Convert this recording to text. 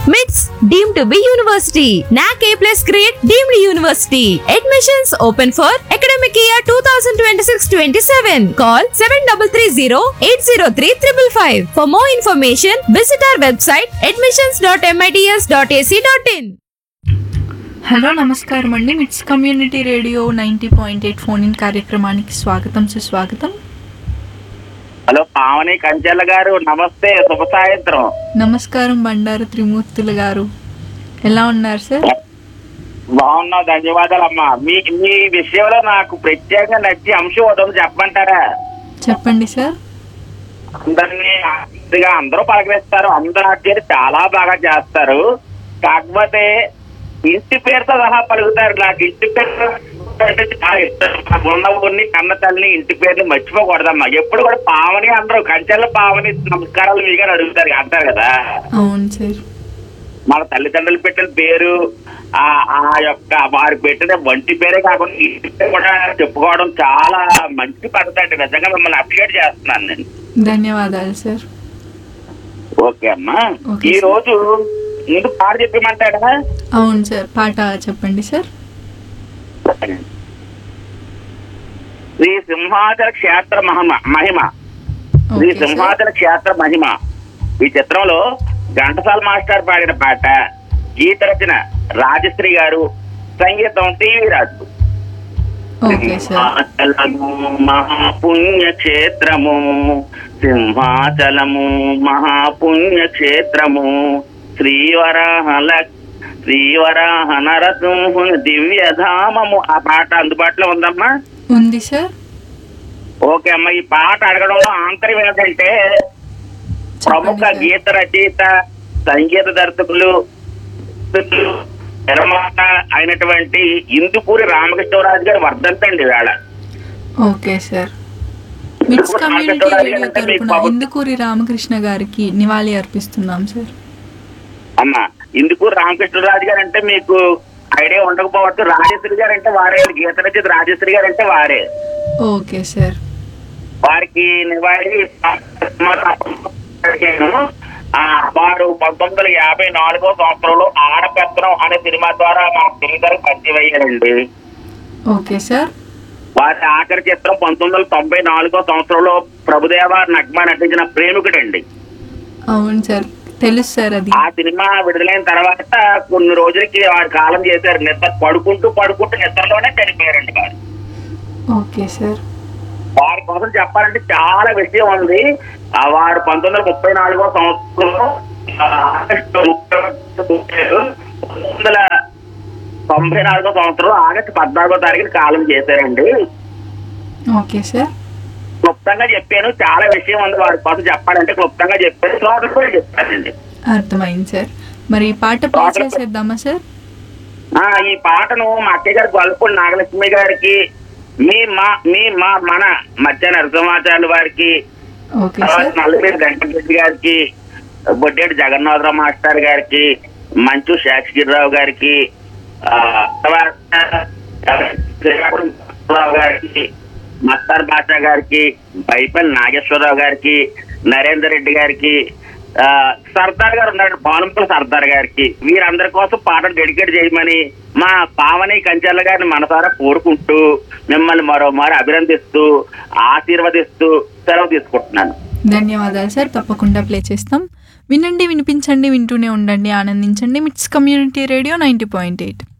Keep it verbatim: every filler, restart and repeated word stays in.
మిట్స్ deemed to be university. నాక్ ఏ plus grade deemed university. Admissions open for academic year two thousand twenty six twenty seven. Call seven three three zero eight zero three five five. For more information visit our website admissions dot MITS dot AC dot in. Hello నమస్కారం అండి. మిట్స్ community radio ninety point eight phone in కార్యక్రమానికి స్వాగతం సుస్వాగతం. Hello Pavani కంచెల గారు, నమస్తే, శుభ సాయంత్రం. నమస్కారం బండారు త్రిమూర్తులు గారు, ఎలా ఉన్నారు సార్? బాగున్నా, ధన్యవాదాలు అమ్మా. మీ మీ విషయంలో నాకు ప్రత్యేకంగా నచ్చి అంశం ఒకటి చెప్పమంటారా? చెప్పండి సార్. అందరినీ ఆసక్తిగా అందరూ పలకరిస్తారు, అందరూ ఆశ్చర్య చాలా బాగా చేస్తారు. కాకపోతే ఇంటి పేరుతో సహా పలుకుతారు. నాకు ఇంటి పేరు అంటే చాలా ఇష్టం. ఉన్న ఊరిని కన్న తల్లిని ఇంటి పేరుని మర్చిపోకూడదమ్మా. ఎప్పుడు కూడా పావని అందరూ కంచెల పావని నమస్కారాలు మీగా అడుగుతారు అంటారు కదా. అవును సార్. మన తల్లిదండ్రులు పెట్టిన పేరు, ఆ ఆ యొక్క వారు పెట్టిన వంటి పేరే కాకుండా ఇంటి పేరు కూడా చెప్పుకోవడం చాలా మంచి పద్ధతి అండి. నిజంగా మిమ్మల్ని అప్రిషియేట్ చేస్తున్నాను నేను. ధన్యవాదాలు సార్. ఓకే అమ్మా, ఈ రోజు ముందు పాట చెప్పమంటాడా? అవును సార్, పాట చెప్పండి సార్. శ్రీ సింహాచల క్షేత్ర మహిమ మహిమ శ్రీ సింహాచల క్షేత్ర మహిమ ఈ చిత్రంలో ఘంటసాల మాస్టర్ పాడిన పాట. గీత రచన రాజశ్రీ గారు, సంగీతం టీవీ రాజు. సింహాచలము మహాపుణ్య క్షేత్రము, సింహాచలము మహాపుణ్య క్షేత్రము, శ్రీవరాహల శ్రీవరాహ నరసింహుని దివ్య ధామము. ఆ పాట అందుబాటులో ఉందమ్మా? ఉంది సార్. ఓకే అమ్మా, ఈ పాట అడగడంలో ఆంతర్యం ఏంటంటే ప్రముఖ గీత రచయిత, సంగీత దర్శకులు, నిర్మాత అయినటువంటి ఇందుకూరి రామకృష్ణరాజు గారు వర్ధంతండి వేళ. Okay sir. మిట్స్ కమ్యూనిటీ రేడియో తరపున ఇందుకూరి రామకృష్ణ గారికి నివాళి అర్పిస్తున్నాం సార్. అమ్మా, ఇందుకూరి రామకృష్ణరాజు గారు అంటే మీకు ఐడియా ఉండకపోవచ్చు. రాజశ్రీ గారు అంటే వారే, గీత రచయిత రాజశ్రీ గారు అంటే వారే. Okay sir. వారికి నివాళి వారు పంతొమ్మిది వందల యాభై నాలుగో సంవత్సరంలో ఆడపెత్తనం అనే సినిమా ద్వారా మా తెలుగుదారికి పరిచయం అయ్యారండి. Okay sir. వారి ఆఖరి చిత్రం పంతొమ్మిది వందల తొంభై నాలుగో సంవత్సరంలో ప్రభుదేవ నగ్మ నటించిన ప్రేమికుడండి. అవును సార్, తెలుసు సార్. అది ఆ సినిమా విడుదలైన తర్వాత కొన్ని రోజులకి వారు కాలం చేశారు. నిద్ర పడుకుంటూ పడుకుంటూ నిద్రలోనే చనిపోయారండి వారు. Okay sir. వారి కోసం చెప్పాలంటే చాలా విషయం ఉంది. వారు పంతొమ్మిది వందల ముప్పై నాలుగో సంవత్సరంలో పంతొమ్మిది వందల తొంభై నాలుగో సంవత్సరంలో ఆగస్టు పద్నాలుగో తారీఖున కాలం చేశారండి. Okay sir. క్లుప్తంగా చెప్పాను, చాలా విషయం ఉంది వారి కోసం చెప్పాలంటే. క్లుప్తంగా చెప్పాను, శ్రోతలు కూడా చెప్పానండి. అర్థమైంది సార్. మరి పాట ప్లే చేసేద్దామా సార్? ఈ పాటను మా అక్కయ్య గారు గొల్లపూడి నాగలక్ష్మి గారికి, మీ మా మీ మా మన మధ్య నరసింహాచార్యుల వారికి, నల్లమేరు వెంకటరెడ్డి గారికి, బొడ్డేటి జగన్నాథరావు మాస్టర్ గారికి, మంచు శేషగిరిరావు గారికి, గారికి, మస్తార్ బాషా గారికి, బైపల్లి నాగేశ్వరరావు గారికి, నరేందర్ రెడ్డి గారికి, సర్దార్ గారు ఉన్నాడు పాలంపుల సర్దార్ గారికి, వీరందరి కోసం పాటను డెడికేట్ చేయమని మా పావని కంచెల గారిని మనసారా కోరుకుంటూ మిమ్మల్ని మరోమారు అభినందిస్తూ ఆశీర్వదిస్తూ సెలవు తీసుకుంటున్నాను. ధన్యవాదాలు సార్. తప్పకుండా ప్లే చేస్తాం. వినండి, వినిపించండి, వింటూనే ఉండండి, ఆనందించండి. మిట్స్ community radio ninety point eight.